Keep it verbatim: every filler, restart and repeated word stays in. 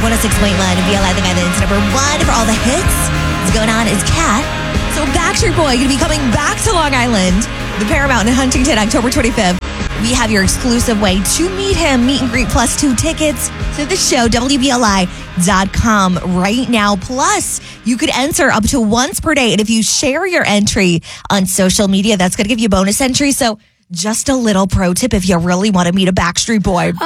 one oh six point one, V L I, the guy that's number one for all the hits. What's going on is Kat. So Backstreet Boy going to be coming back to Long Island, the Paramount in Huntington, October twenty-fifth. We have your exclusive way to meet him, meet and greet plus two tickets to the show, W B L I dot com right now. Plus, you could enter up to once per day. And if you share your entry on social media, that's going to give you bonus entry. So just a little pro tip if you really want to meet a Backstreet Boy.